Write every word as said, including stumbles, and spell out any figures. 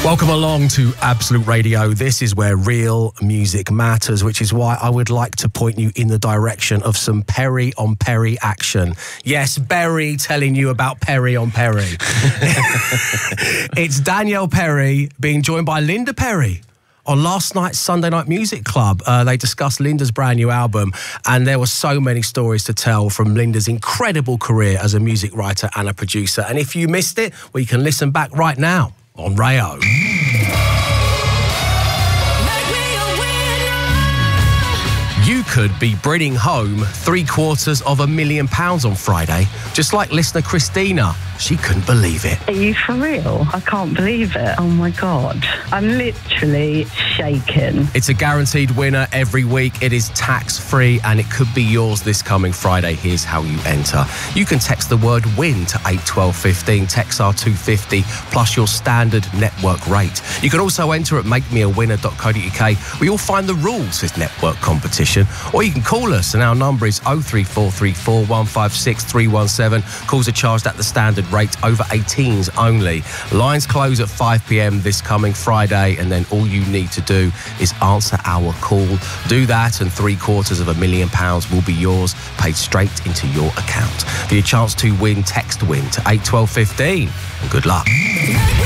Welcome along to Absolute Radio. This is where real music matters, which is why I would like to point you in the direction of some Perry on Perry action. Yes, Berry telling you about Perry on Perry. It's Danielle Perry being joined by Linda Perry on last night's Sunday Night Music Club. Uh, they discussed Linda's brand new album, and there were so many stories to tell from Linda's incredible career as a music writer and a producer. And if you missed it, well, you can listen back right now on Rayo. You could be bringing home three quarters of a million pounds on Friday, just like listener Christina. She couldn't believe it. Are you for real? I can't believe it. Oh my God. I'm literally shaking. It's a guaranteed winner every week. It is tax-free and it could be yours this coming Friday. Here's how you enter. You can text the word WIN to eight twelve fifteen. Text R two fifty plus your standard network rate. You can also enter at make me a winner dot co dot uk where you'll find the rules to this network competition. Or you can call us and our number is oh three four three four, one five six, three one seven. Calls are charged at the standard rate, over eighteens only. Lines close at five p m this coming Friday, and then all you need to do is answer our call. Do that and three quarters of a million pounds will be yours, paid straight into your account. For your chance to win, text WIN to eight twelve fifteen, and good luck.